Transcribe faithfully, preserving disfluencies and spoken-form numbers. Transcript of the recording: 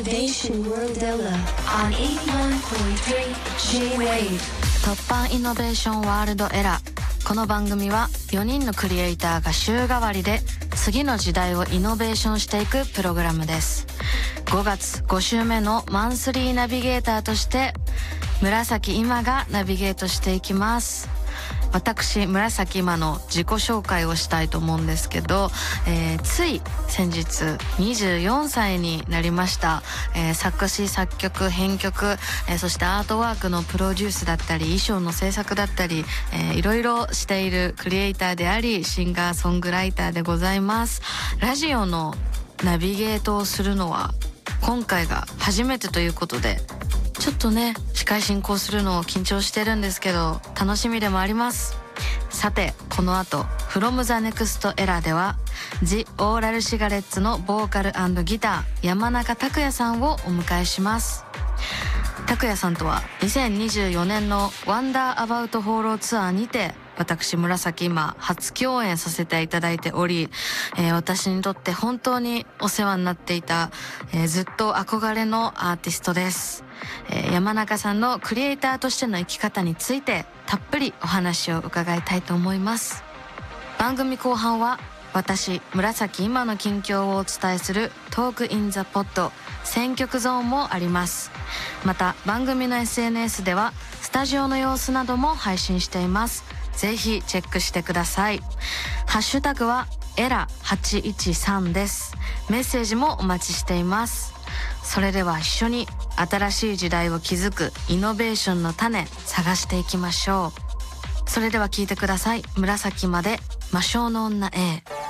Innovation World Ella on エイティワンポイントスリー J-Wave 突破イノベーションワールドエラー。この番組はよにんのクリエイターが週替わりで次の時代をイノベーションしていくプログラムです。ごがつご週目のマンスリーナビゲーターとして紫今がナビゲートしていきます。私紫今の自己紹介をしたいと思うんですけど、えー、つい先日にじゅうよんさいになりました。えー、作詞作曲編曲、えー、そしてアートワークのプロデュースだったり衣装の制作だったり、えー、いろいろしているクリエイターでありシンガーソングライターでございます。ラジオのナビゲートをするのは今回が初めてということで、ちょっとね司会進行するのを緊張してるんですけど楽しみでもあります。さてこの後 From the Next Era では The Oral Cigarettes のボーカル&ギター山中拓也さんをお迎えします。拓也さんとはにせんにじゅうよねんの Wonder About 放浪ツアーにて私紫今初共演させていただいており、えー、私にとって本当にお世話になっていた、えー、ずっと憧れのアーティストです。えー、山中さんのクリエイターとしての生き方についてたっぷりお話を伺いたいと思います。番組後半は私紫今の近況をお伝えするトークインザポッド選曲ゾーンもあります。また番組の エスエヌエス ではスタジオの様子なども配信しています。ぜひチェックしてください。ハッシュタグはエラはちいちさんです。メッセージもお待ちしています。それでは一緒に新しい時代を築くイノベーションの種探していきましょう。それでは聞いてください。紫まで魔性の女 A。